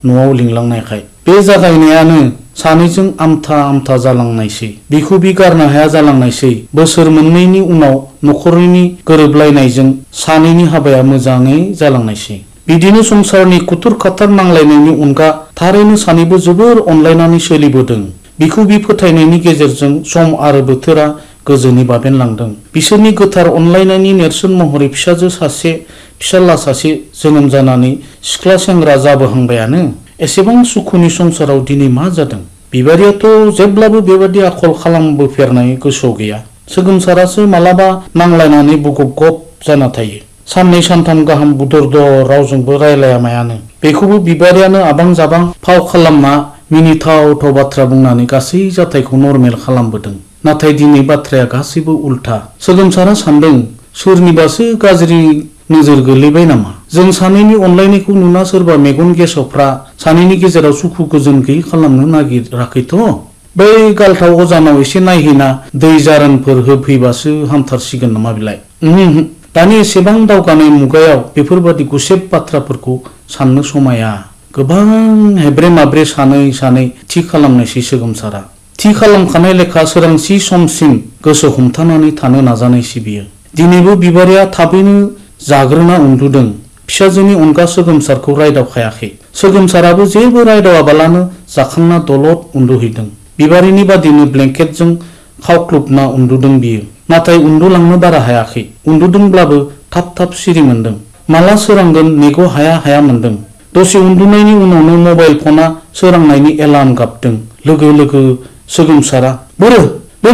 न'आव लिंलांनायखाय बे जागायनायानो सानैजों आमथा आमथा जालांनायसै बिखौ बि गारनो हाया जालांनायसै बोसोर मोननैनि उनाव न'खरनि गोरोबलायनायजों सानैनि हाबाया मोजाङै जालांनायसै बिदिनो संसारनि कुथुर खाथार नांलायनायनि अनगा थारैनो सानैबो जोबोर अनलायनानै सोलिबोदों बिखौ बि फोथायनायनि गेजेरजों सम आरो बोथोरा गोजोनै बाबेनलांदों बिसोरनि गोथार अनलायनायनि नेरसोन महरै फिसाजो सासे फिसाला सासे जोनोम जानानै सिख्ला सेंग्रा जाबोहांबायानो एसेबां सुखुनि संसाराव दिनै मा जादों बिबारियाथ' जेब्लाबो बेबादि आखल खालामबोफेरनाय गोसोआव गैया सोगोमसारासो मालाबा नांलायनानै बुगुब जाना थायो साननै सानथाम गाहाम बुदर-दर रावजोंबो रायलाया मायानो बेखौबो बिबारियानो आबां जाबां फाव खालामना मिनिथाव बाथ्रा बुंनानै गासै जाथायखौ नर्मेल खालामबोदों नाथाय दिनै बाथ्राया गासैबो उल्था सोगोमसारा सानदों सोरनिबासो गाज्रि नोजोर गोलैबाय नामा जों सानैनि अनलायनायखौ नुना सोरबा मेगन गेसावफ्रा सानैनि गेजेराव सुखु गोजोन गैयै खालामनो नागिराखैथ' बै गालथाव अजानाव एसे नायहैना दै जारोनफोर होफैबासो हामथारसिगोन नामा बिलाय दानि एसेबां दावगानाय मुगायाव बेफोरबादि गुसेब बाथ्राफोरखौ साननो समाया गोबां हेब्रे माब्रे सानै थि खालामनायसै सोगोमसारा थि खालामखानाय लेखा सोरांसि समसिम गोसो हमथानानै थानो नाजानायसै बियो दिनैबो बिबारिया थाबैनो जाग्रोना उन्दुदों फिसाजोनि अनगा सोगोमसारखौ रायदावखायाखै सोगोमसाराबो जेबो रायदावाबालानो जाखांना दलद उन्दुहैदों बिबारिनि बादिनो ब्लेंकेटजों खावख्लुबना उन्दुदों बियो नाथाय उन्दुलांनो बारा हायाखै उन्दुदोंब्लाबो थाब सिरि मोनदों माला सोरांगोन नेग' हाया मोनदों दसे उन्दुनायनि उनावनो मबाइल फना सोरांनायनि एलार्म गाबदों लोगो सोगोमसारा बोरो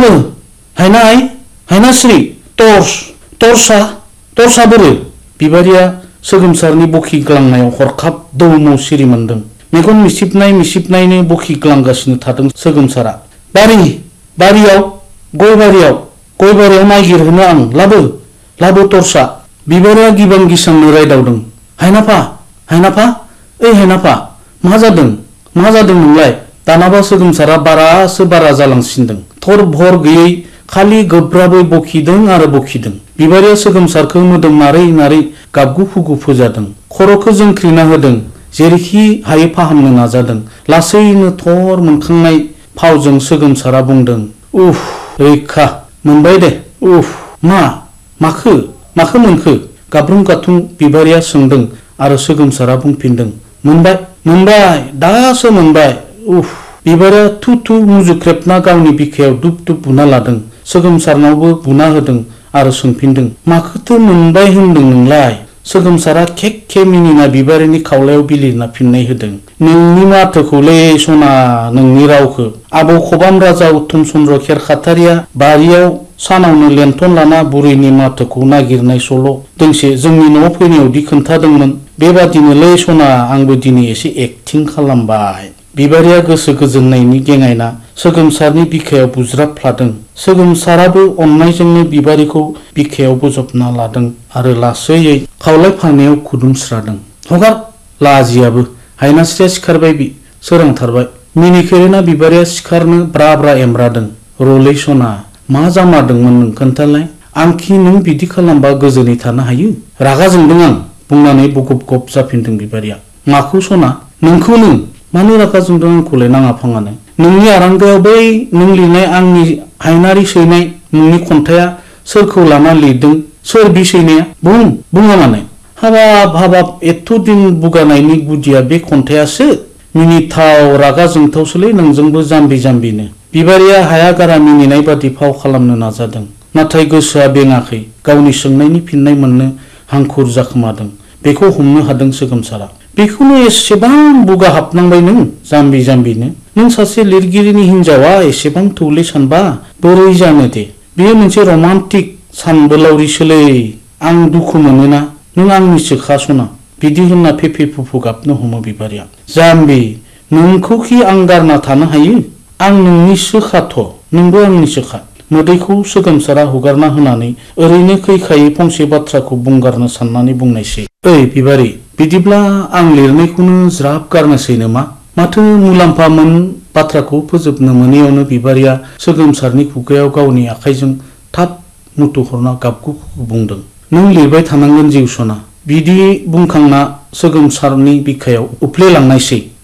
हायनास्रि टर्सा बोरो बिबारिया सोगोमसारनि बखिग्लांनायाव हरखाब दौमौ सिरि मोनदों मेगन मिसिबनायनो बखिग्लांगासिनो थादों सोगोमसारा बारियाव गयबारियाव नागिरहोनो आं लाबो टर्सा बिबारिया गिबां गिसांनो रायदावदों हायनाफा ओइ हायनाफा मा जादों नोंलाय दानाबा सोगोमसारा बारा जालांसिनदों थर भर गैयै खालि गोब्राबै बखिदों बिबारिया सोगोमसारखौ मोदोम नारै गाबगु फोजादों खर'खौ जोंख्रिना होदों जेरैखि हायै फाहामनो नाजादों लासैनो थर मोनखांनाय फावजों सोगोमसारा बुंदों उफ रैखा मोनबाय दे उफ माखो मोनखो गाब्रुं गाथुं बिबारिया सोंदों आरो सोगोमसारा बुंफिनदों मोनबाय दासो मोनबाय उफ बिबारिया थु मुजुख्रेबना गावनि बिखायाव दुब बुना लादों सोगोमसारनावबो बुना होदों आरो सोंफिनदों माखोथो मोनबाय होनदों नोंलाय सोगोमसारा खेक मिनिना बिबारिनि खावलायाव बिलिरना फिननाय होदों नोंनि माथोखौलै सना नोंनि रावखौ आबौ खबाम राजा उत्तम चन्द्र खेरखातारिया बारियाव सानावनो लेन्थन लाना बुरैनि माथोखौ नागिरनाय सल' दोंसे जोंनि न'आव फैनायावदि खोन्थादोंमोन बेबादिनोलै सना आंबो दिनै एसे एक्टिं खालामबाय बिबारिया गोसो गोजोननायनि गेङायना सोगोमसारनि बिखायाव बुज्राबफ्लादों सोगोमसाराबो अननायजोंनो बिबारिखौ बिखायाव बोजबना लादों आरो लासैयै खावलाय फारनायाव खुदुमस्रादों हगार लाजियाबो हायनास्रिया सिखारबाय सोरांथारबाय मिनिखेरेना बिबारिया सिखारनो ब्रा एमब्रादों रलै सना मा जामारदोंमोन नों खोन्थालाय आंखि नों बिदि खालामबा गोजोनै थानो हायो रागा जोंदों आं बुंनानै बुगुब जाफिनदों बिबारिया माखौ सना नोंखौनो मानो रागा जोंदों आंखौलाय नाङा फाङानो नोंनि आरांगायाव बै नों लिरनाय आंनि हायनारि सैनाय नोंनि खन्थाइया सोरखौ लाना लिरदों सोर बि सैनाया बुङा माने हाबाब एथ' दिन बुगानायनि गुदिया बे खन्थाइयासो मिनिथाव रागा जोंथावसोलै नोंजोंबो जाम्बिनो बिबारिया हाया गारा मिनिनाय बादि फाव खालामनो नाजादों नाथाय गोसोआ बेङाखै गावनि सोंनायनि फिननाय मोननो हांखुर जाखोमादों बेखौ हमनो हादों सोगोमसारा बेखौनो एसेबां बुगा हाबनांबाय नों जाम्बिनो नों सासे लिरगिरिनि हिनजावा एसेबां थौले सानबा बोरै जानो दे बेयो मोनसे रमान्टिक सानबोलावरिसोलै आं दुखु मोनोना नों आंनिसोखा सना बिदि होनना फेफे फुफु गाबनो हमो बिबारिया जाम्बि नोंखौखि आं गारना थानो हायो आं नोंनिसोखाथ' नोंबो आंनिसोखा मोदैखौ सोगोमसारा हुगारना होनानै ओरैनो खैखायै फंसे बाथ्राखौ बुंगारनो साननानै बुंनायसै ओइ बिबारि बिदिब्ला आं लिरनायखौनो ज्राब गारनोसै नामा माथो मुलाम्फा बाथ्राखौ फोजोबनो मोनैयावनो बिबारिया सोगोमसारनि खुगायाव गावनि आखाइजों थाब मुथु हरना गाबगु बुंदों नों लिरबाय थानांगोन जिउ सना बिदि बुंखांना सोगोमसारनि बिखायाव उफ्लेलांनायसै